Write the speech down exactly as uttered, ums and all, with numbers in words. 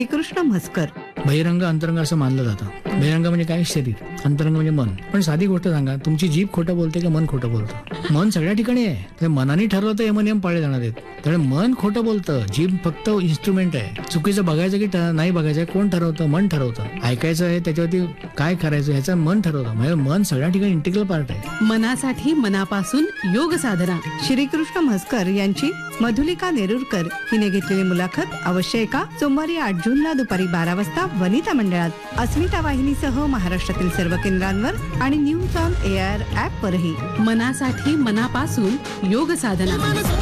श्रीकृष्ण म्हस्कर. बहिरंग अंतरंग असं मानलं जातं. बहिरंग म्हणजे काय? शरीर. अंतरंग म्हणजे मन. पण साधी गोष्ट सांगा, तुमची जीभ खोटं बोलते का मन खोटं बोलतं? मन सगळ्या ठिकाणी आहे. ते मनाने ठरवतं यम नियम पाळले जाणार आहेत. त्यामुळे मन खोटं बोलतं, जीभ फक्त इन्स्ट्रुमेंट आहे. चुकीचं बघायचं की ठ- नाही बघायचं कोण ठरवतं? मन ठरवतं. ऐकायचं आहे त्याच्यावरती काय करायचं ह्याचं मन ठरवतं. म्हणजे मन सगळ्या ठिकाणी इंटिग्रल पार्ट आहे. मनासाठी मनापासून योग साधना. श्रीकृष्ण म्हस्कर यांची मधुलिका नेरुरकर हिने घेतलेली मुलाखत अवश्य ऐका. सोमवारी आठ जूनला दुपारी बारा वाजता वनिता मंडळात. अस्मिता वाहिनीसह महाराष्ट्रातील सर्व केंद्रांवर आणि न्यूज ऑन एअर ऍप वरही. मनासाठी मनापासून योग साधना.